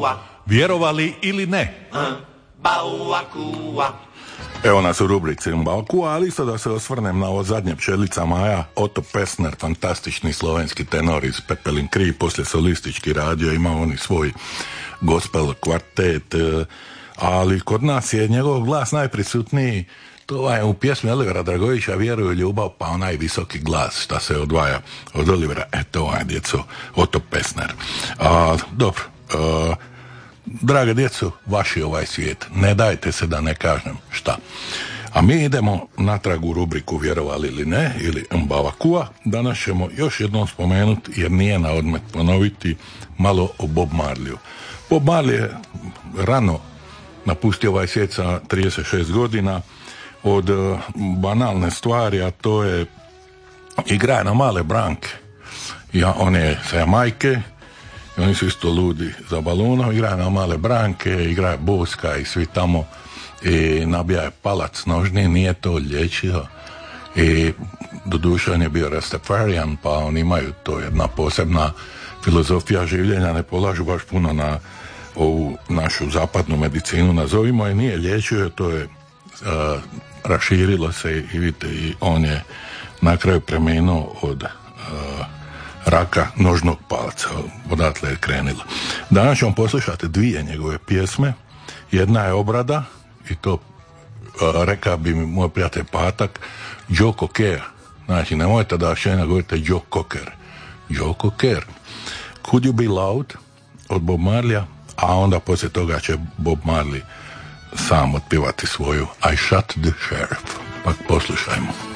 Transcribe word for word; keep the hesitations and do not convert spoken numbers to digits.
Vjerovali ili ne? Evo nas u rubrici Mbalku, ali isto da se osvrnem na ovo zadnje Pčelica Maja. Otto Pessner, fantastični slovenski tenor iz Pepelin Kri, poslije solistički radio, imao on i svoj gospel kvartet, ali kod nas je njegov glas najprisutniji. To je u pjesmi Olivera Dragovića Vjeruju ljubav, pa onaj visoki glas šta se odvaja od Olivera. Eto, je djeco, Otto Pessner. A, dobro, a, drage djeco, vaši ovaj svijet, ne dajte se da ne kažem šta. A mi idemo natrag u rubriku Vjerovali ili ne, ili Mbavakua. Danas ćemo još jednom spomenuti, jer nije na odmet ponoviti, malo o Bob Marleyu. Bob Marley je rano napustio ovaj svijet sa trideset šest godina, od uh, banalne stvari, a to je igraje na male branke. Ja, on je sa Jamajke, i oni su isto ludi za balonom, igraje na male branke, igraje boska i svi tamo, i nabija je palac nožni, nije to liječio, i doduše on je bio Rastafarian, pa oni imaju to jedna posebna filozofija življenja, ne polažu baš puno na ovu našu zapadnu medicinu, nazovimo je, nije liječio, to je uh, raširilo se i vidite, i on je na kraju preminuo od uh, raka nožnog palca, odatle je krenilo. Danas ćemo poslušati dvije njegove pjesme. Jedna je obrada, i to uh, reka bi mi moj prijatelj Patak, Joe Cocker. Znači, nemojte da še ne govorite Joe Cocker. Joe Cocker. Could You Be Loud od Bob Marleya, a onda poslije toga će Bob Marley sam otpivati svoju I Shot the Sheriff. Pa poslušajmo.